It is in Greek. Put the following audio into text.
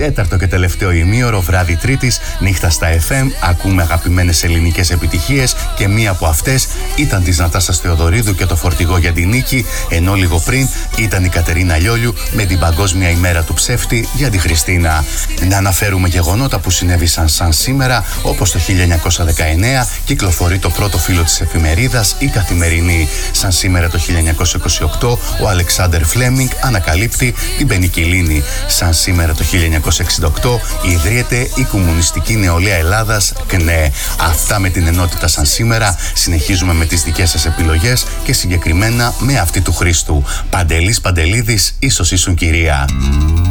Τέταρτο και τελευταίο ημίωρο, βράδυ Τρίτης, νύχτα στα FM. Ακούμε αγαπημένες ελληνικές επιτυχίες και μία από αυτές ήταν της Νατάσας Θεοδωρίδου και το φορτηγό για την νίκη. Ενώ λίγο πριν ήταν η Κατερίνα Λιόλιου με την Παγκόσμια ημέρα του ψεύτη για τη Χριστίνα. Να αναφέρουμε γεγονότα που συνέβησαν σαν σήμερα, όπως το 1919 κυκλοφορεί το πρώτο φύλλο της εφημερίδας Η Καθημερινή. Σαν σήμερα το 1928 ο Αλεξάντερ Φλέμινγκ ανακαλύπτει την πενικυλίνη. Σαν σήμερα το 1968 ιδρύεται η Κομμουνιστική Νεολαία Ελλάδας, ΚΝΕ. Αυτά με την ενότητα σαν σήμερα. Συνεχίζουμε με τις δικές σας επιλογές και συγκεκριμένα με αυτή του Χρήστου. Παντελής Παντελίδης, ίσως ήσουν κυρία.